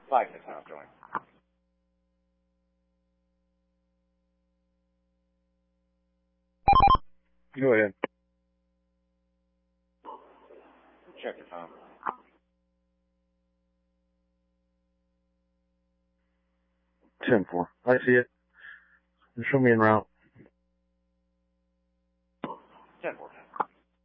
5 to Tom, join. Go ahead. Check it, Tom. 10-4. I see it. Show me en route.